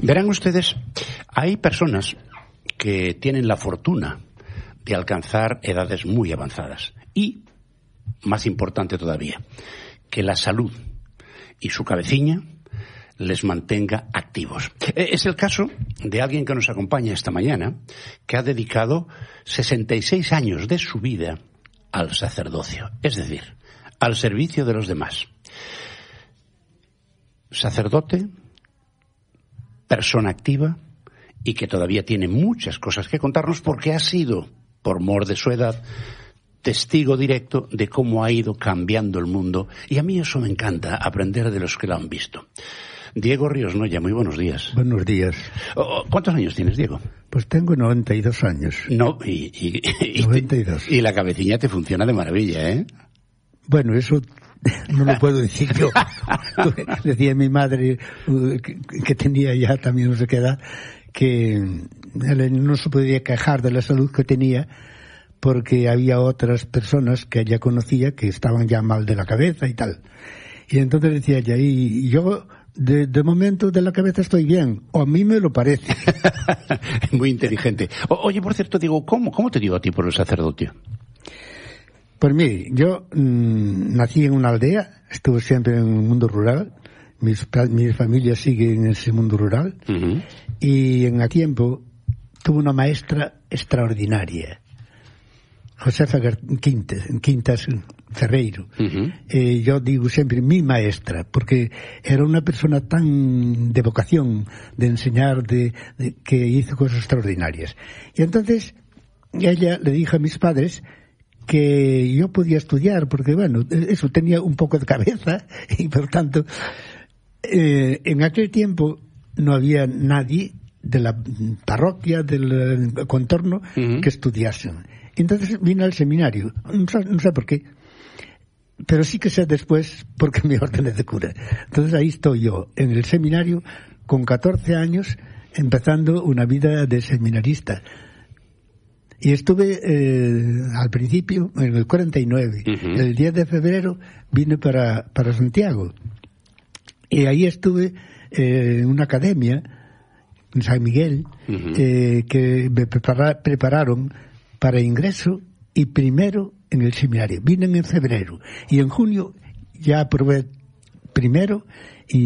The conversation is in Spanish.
Verán ustedes, hay personas que tienen la fortuna de alcanzar edades muy avanzadas y, más importante todavía, que la salud y su cabeciña les mantenga activos. Es el caso de alguien que nos acompaña esta mañana, que ha dedicado 66 años de su vida al sacerdocio, es decir, al servicio de los demás. Sacerdote, persona activa y que todavía tiene muchas cosas que contarnos porque ha sido, por mor de su edad, testigo directo de cómo ha ido cambiando el mundo, y a mí eso me encanta, aprender de los que lo han visto. Diego Ríos Noya, muy buenos días. Buenos días. ¿Cuántos años tienes, Diego? Pues tengo 92 años. No, 92. Y la cabecilla te funciona de maravilla, ¿eh? Bueno, eso no lo puedo decir yo. Decía mi madre, que tenía ya también no sé qué edad, que no se podía quejar de la salud que tenía porque había otras personas que ella conocía que estaban ya mal de la cabeza y tal. Y entonces decía ella, y yo de momento de la cabeza estoy bien, o a mí me lo parece. Muy inteligente. Oye, por cierto, Diego, ¿cómo te dio a ti por el sacerdocio? Pues mire, yo nací en una aldea, estuve siempre en el mundo rural, mi familia sigue en ese mundo rural, uh-huh. Y en aquel tiempo tuve una maestra extraordinaria, Josefa Quintas Ferreiro. Uh-huh. Yo digo siempre mi maestra, porque era una persona tan de vocación, de enseñar, que hizo cosas extraordinarias. Y entonces ella le dijo a mis padres que yo podía estudiar, porque bueno, eso tenía un poco de cabeza, y por tanto, en aquel tiempo no había nadie de la parroquia, del contorno, uh-huh. que estudiasen. Entonces vine al seminario, no sé por qué, pero sí que sé después porque me ordené de cura. Entonces ahí estoy yo, en el seminario, con 14 años, empezando una vida de seminarista. Y estuve al principio, en el 49, uh-huh. El 10 de febrero vine para Santiago. Y ahí estuve en una academia, en San Miguel, uh-huh. Que me prepararon para ingreso y primero en el seminario. Vine en febrero y en junio ya aprobé primero